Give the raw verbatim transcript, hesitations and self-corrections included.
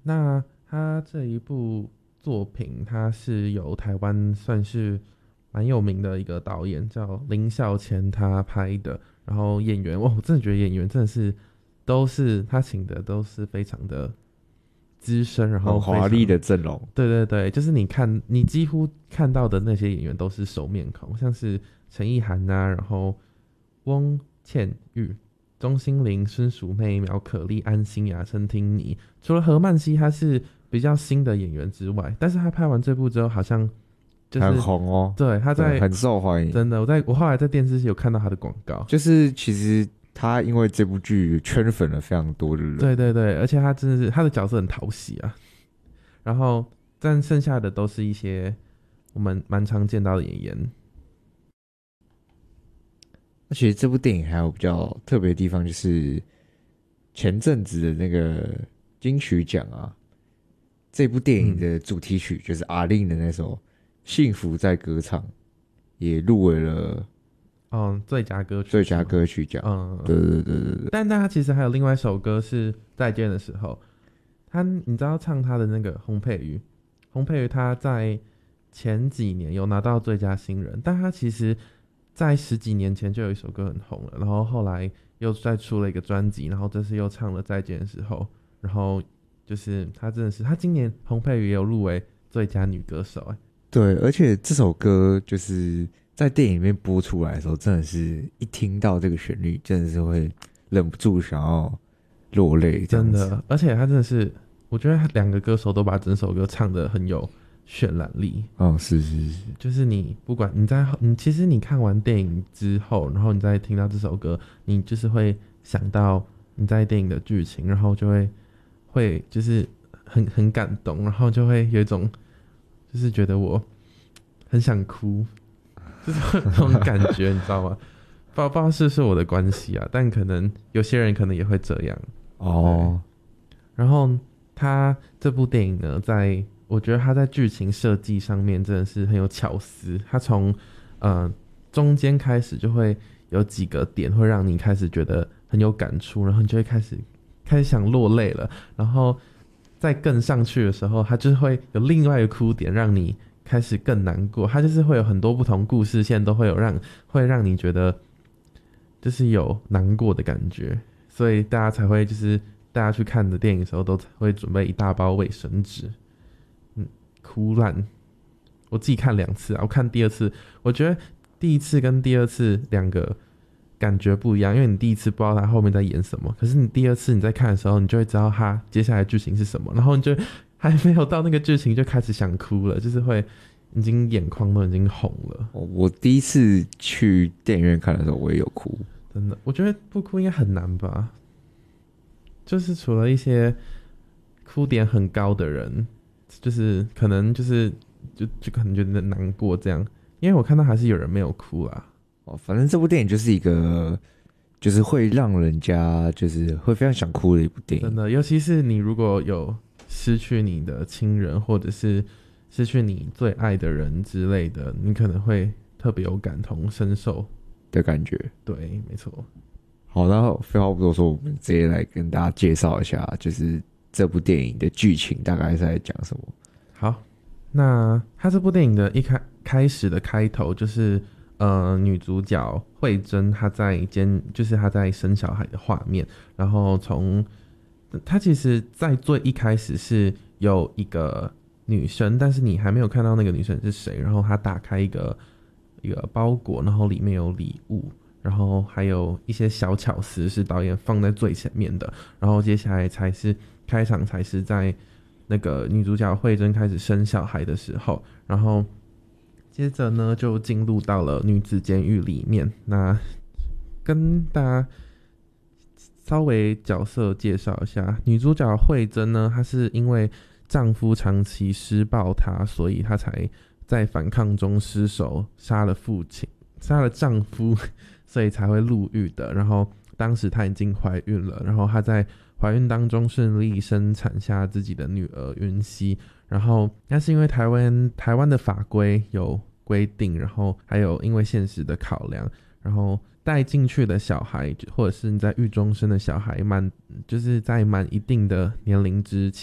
那他这一部作品，他是由台湾算是蛮有名的一个导演叫林孝谦他拍的，然后演员，哇，我真的觉得演员真的是都是他请的都是非常的资深，然后很华丽的阵容。 对对对，就是你看你几乎看到的那些演员都是熟面孔，像是陈意涵啊，然后翁倩玉、钟欣凌、孙淑媚、苗可丽、安心亚、陈婷妮，除了何曼希他是比较新的演员之外，但是他拍完这部之后好像就是很红哦。 对，他在很受欢迎， 真的，我在我后来在电视有看到他的广告， 就是其实他因为这部剧圈粉了非常多的人。 对对对，而且他真的是他的角色很讨喜啊，然后但剩下的都是一些我们蛮常见到的演员。 那其实这部电影还有比较特别的地方，就是前阵子的那个金曲奖啊，这部电影的主题曲就是阿令的那首《幸福在歌唱》，也入围了嗯最佳歌曲最佳歌曲奖。 嗯， 对对对对对。 但但他其实还有另外一首歌是再见的时候，他你知道唱他的那个洪佩瑜，洪佩瑜他在前几年有拿到最佳新人，但他其实在十几年前就有一首歌很红了，然后后来又再出了一个专辑，然后这次又唱了再见的时候，然后就是他真的是他今年洪佩瑜也有入围最佳女歌手。欸， 对，而且这首歌就是在电影里面播出来的时候，真的是一听到这个旋律，真的是会忍不住想要落泪，真的。而且他真的是，我觉得他两个歌手都把整首歌唱得很有渲染力。 哦，是是是， 就是你不管你在你其实你看完电影之后，然后你再听到这首歌，你就是会想到你在电影的剧情，然后就会会就是很很感动，然后就会有一种就是觉得我很想哭，就是那种感觉，你知道吗？不知道不知道是不是我的关系啊，但可能有些人可能也会这样哦。 然后他这部电影呢，在我觉得他在剧情设计上面真的是很有巧思。他从呃中间开始就会有几个点会让你开始觉得很有感触，然后你就会开始开始想落泪了。然后再更上去的时候，他就会有另外一个哭点，让你开始更难过。他就是会有很多不同故事线都会有让会让你觉得就是有难过的感觉，所以大家才会就是大家去看的电影的时候都会准备一大包卫生纸。嗯，哭烂。我自己看两次啊，我看第二次，我觉得第一次跟第二次两个感觉不一样，因为你第一次不知道他后面在演什么，可是你第二次你在看的时候，你就会知道他接下来剧情是什么，然后你就还没有到那个剧情就开始想哭了，就是会已经眼眶都已经红了。 我第一次去电影院看的时候，我也有哭。 真的，我觉得不哭应该很难吧？就是除了一些哭点很高的人，就是可能就是就就可能觉得难过这样，因为我看到还是有人没有哭啦。 哦，反正这部电影就是一个，就是会让人家就是会非常想哭的一部电影。 真的，尤其是你如果有失去你的亲人，或者是失去你最爱的人之类的，你可能会特别有感同身受的感觉。 对，没错。 好，那废话不多说，我们直接来跟大家介绍一下，就是这部电影的剧情大概是在讲什么。 好，那他这部电影的一开开始的开头就是呃女主角慧珍她在监就是她在生小孩的画面，然后从她其实在最一开始是有一个女生，但是你还没有看到那个女生是谁，然后她打开一个一个包裹，然后里面有礼物，然后还有一些小巧思是导演放在最前面的，然后接下来才是开场，才是在那个女主角慧珍开始生小孩的时候，然后接着呢就进入到了女子监狱里面。那跟大家稍微角色介绍一下，女主角慧珍呢，她是因为丈夫长期施暴她，所以她才在反抗中失手杀了父亲，杀了丈夫，所以才会入狱的。然后当时她已经怀孕了，然后她在怀孕当中顺利生产下自己的女儿云熙。然后但是因为台湾台湾的法规有规定，然后还有因为现实的考量，然后带进去的小孩或者是你在狱中生的小孩满就是在满一定的年龄之